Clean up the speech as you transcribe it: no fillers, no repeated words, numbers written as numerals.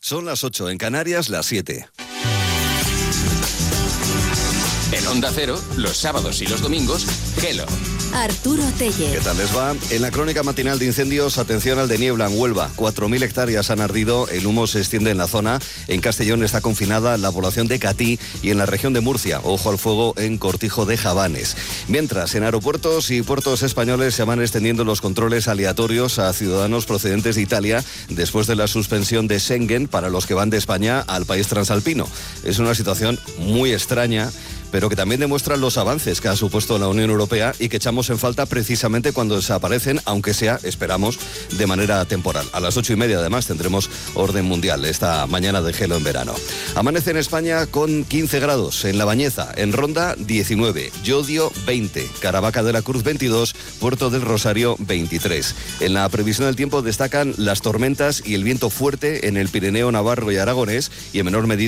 Son las 8 en Canarias, las 7. En Onda Cero, los sábados y los domingos, Gelo. Arturo Tellez. ¿Qué tal les va? En la crónica matinal de incendios, atención al de niebla en Huelva. 4.000 hectáreas han ardido, el humo se extiende en la zona. En Castellón está confinada la población de Catí y en la región de Murcia, ojo al fuego en Cortijo de Jabanes. Mientras, en aeropuertos y puertos españoles se van extendiendo los controles aleatorios a ciudadanos procedentes de Italia después de la suspensión de Schengen para los que van de España al país transalpino. Es una situación muy extraña, pero que también demuestra los avances que ha supuesto la Unión Europea y que echamos en falta precisamente cuando desaparecen, aunque sea, esperamos, de manera temporal. A las 8:30 además tendremos orden mundial esta mañana de Gelo en verano. Amanece en España con 15 grados, en La Bañeza, en Ronda 19, Llodio 20, Caravaca de la Cruz 22, Puerto del Rosario 23. En la previsión del tiempo destacan las tormentas y el viento fuerte en el Pirineo navarro y aragonés y en menor medida